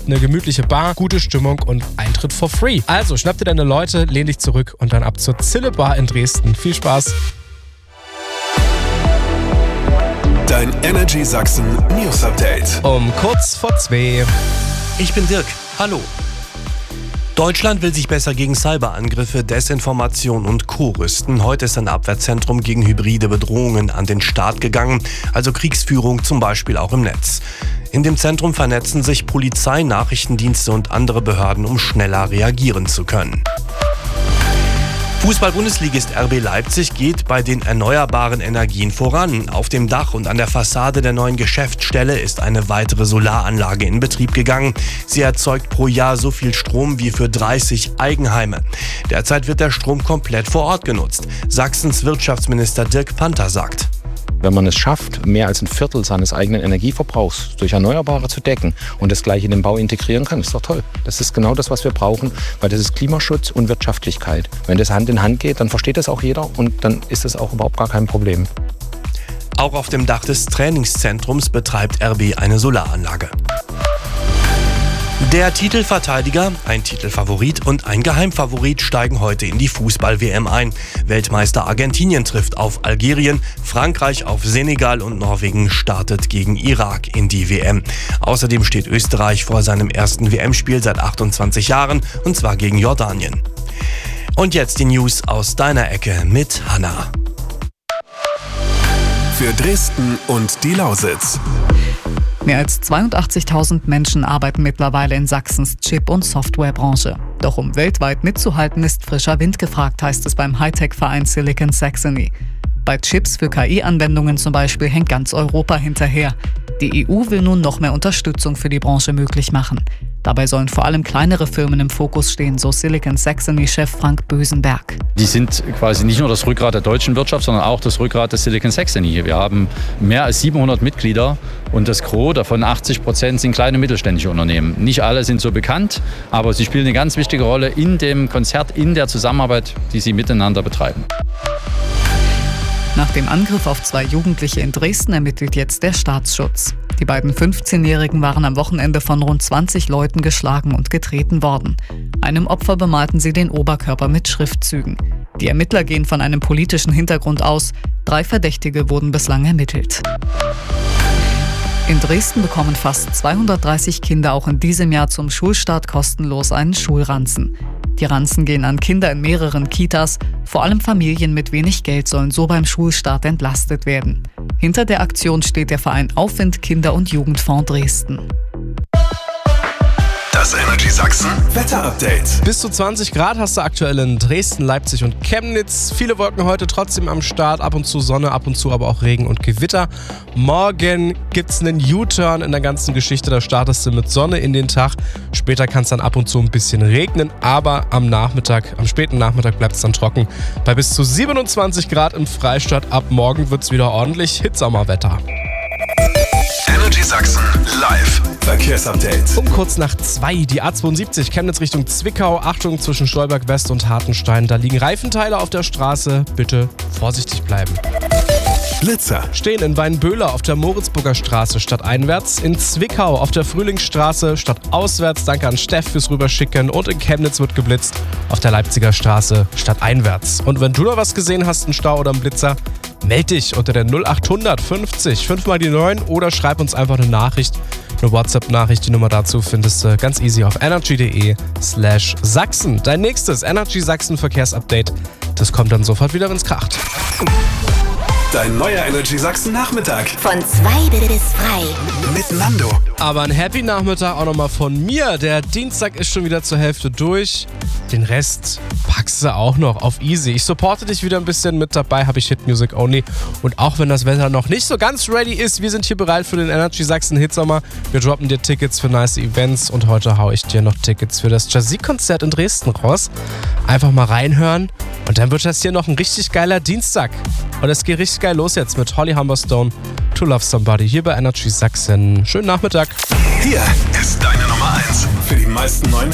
eine gemütliche Bar, gute Stimmung und Eintritt for free. Also schnapp dir deine Leute, lehn dich zurück und dann ab zur Zille Bar in Dresden. Viel Spaß! Dein Energy Sachsen News Update. Um kurz vor 2. Ich bin Dirk. Hallo. Deutschland will sich besser gegen Cyberangriffe, Desinformation und Co. rüsten. Heute ist ein Abwehrzentrum gegen hybride Bedrohungen an den Start gegangen, also Kriegsführung zum Beispiel auch im Netz. In dem Zentrum vernetzen sich Polizei, Nachrichtendienste und andere Behörden, um schneller reagieren zu können. Fußball-Bundesligist RB Leipzig geht bei den erneuerbaren Energien voran. Auf dem Dach und an der Fassade der neuen Geschäftsstelle ist eine weitere Solaranlage in Betrieb gegangen. Sie erzeugt pro Jahr so viel Strom wie für 30 Eigenheime. Derzeit wird der Strom komplett vor Ort genutzt. Sachsens Wirtschaftsminister Dirk Panther sagt: Wenn man es schafft, mehr als ein Viertel seines eigenen Energieverbrauchs durch Erneuerbare zu decken und das gleich in den Bau integrieren kann, ist doch toll. Das ist genau das, was wir brauchen, weil das ist Klimaschutz und Wirtschaftlichkeit. Wenn das Hand in Hand geht, dann versteht das auch jeder und dann ist das auch überhaupt gar kein Problem. Auch auf dem Dach des Trainingszentrums betreibt RB eine Solaranlage. Der Titelverteidiger, ein Titelfavorit und ein Geheimfavorit steigen heute in die Fußball-WM ein. Weltmeister Argentinien trifft auf Algerien, Frankreich auf Senegal und Norwegen startet gegen Irak in die WM. Außerdem steht Österreich vor seinem ersten WM-Spiel seit 28 Jahren, und zwar gegen Jordanien. Und jetzt die News aus deiner Ecke mit Hanna. Für Dresden und die Lausitz. Mehr als 82.000 Menschen arbeiten mittlerweile in Sachsens Chip- und Softwarebranche. Doch um weltweit mitzuhalten, ist frischer Wind gefragt, heißt es beim Hightech-Verein Silicon Saxony. Bei Chips für KI-Anwendungen zum Beispiel hängt ganz Europa hinterher. Die EU will nun noch mehr Unterstützung für die Branche möglich machen. Dabei sollen vor allem kleinere Firmen im Fokus stehen, so Silicon Saxony-Chef Frank Bösenberg. Die sind quasi nicht nur das Rückgrat der deutschen Wirtschaft, sondern auch das Rückgrat des Silicon Saxony. Wir haben mehr als 700 Mitglieder und das Gros, davon 80%, sind kleine mittelständische Unternehmen. Nicht alle sind so bekannt, aber sie spielen eine ganz wichtige Rolle in dem Konzert, in der Zusammenarbeit, die sie miteinander betreiben. Nach dem Angriff auf 2 Jugendliche in Dresden ermittelt jetzt der Staatsschutz. Die beiden 15-Jährigen waren am Wochenende von rund 20 Leuten geschlagen und getreten worden. Einem Opfer bemalten sie den Oberkörper mit Schriftzügen. Die Ermittler gehen von einem politischen Hintergrund aus. 3 Verdächtige wurden bislang ermittelt. In Dresden bekommen fast 230 Kinder auch in diesem Jahr zum Schulstart kostenlos einen Schulranzen. Die Ranzen gehen an Kinder in mehreren Kitas. Vor allem Familien mit wenig Geld sollen so beim Schulstart entlastet werden. Hinter der Aktion steht der Verein Aufwind Kinder- und Jugendfonds Dresden. Das Energy Sachsen Wetter-Update. Bis zu 20 Grad hast du aktuell in Dresden, Leipzig und Chemnitz. Viele Wolken heute trotzdem am Start, ab und zu Sonne, ab und zu aber auch Regen und Gewitter. Morgen gibt's einen U-Turn in der ganzen Geschichte, da startest du mit Sonne in den Tag. Später kann es dann ab und zu ein bisschen regnen, aber am späten Nachmittag bleibt es dann trocken. Bei bis zu 27 Grad im Freistaat. Ab morgen wird's wieder ordentlich Hitsommerwetter. Energy Sachsen live Verkehrsupdate. Um kurz nach 2, die A72 Chemnitz Richtung Zwickau. Achtung, zwischen Stolberg West und Hartenstein. Da liegen Reifenteile auf der Straße. Bitte vorsichtig bleiben. Blitzer. Stehen in Weinböhler auf der Moritzburger Straße stadteinwärts, in Zwickau auf der Frühlingsstraße stadtauswärts. Danke an Steff fürs Rüberschicken. Und in Chemnitz wird geblitzt auf der Leipziger Straße stadteinwärts. Und wenn du noch was gesehen hast, einen Stau oder einen Blitzer, meld dich unter der 0800 50 5 mal die 9 oder schreib uns einfach eine Nachricht, eine WhatsApp-Nachricht. Die Nummer dazu findest du ganz easy auf energy.de/Sachsen. Dein nächstes Energy Sachsen Verkehrsupdate, das kommt dann sofort wieder, wenn's kracht. Dein neuer Energy Sachsen Nachmittag. Von 2 bis frei. Mit Nando. Aber ein Happy Nachmittag auch nochmal von mir. Der Dienstag ist schon wieder zur Hälfte durch. Den Rest packst du auch noch auf easy. Ich supporte dich wieder ein bisschen mit dabei, habe ich Hit Music Only. Und auch wenn das Wetter noch nicht so ganz ready ist, wir sind hier bereit für den Energy Sachsen Hitsommer. Wir droppen dir Tickets für nice Events und heute haue ich dir noch Tickets für das Jazzy-Konzert in Dresden raus. Einfach mal reinhören und dann wird das hier noch ein richtig geiler Dienstag. Und es geht richtig geil los jetzt mit Holly Humberstone, To Love Somebody, hier bei Energy Sachsen. Schönen Nachmittag. Hier ist deine Nummer 1 für die meisten neuen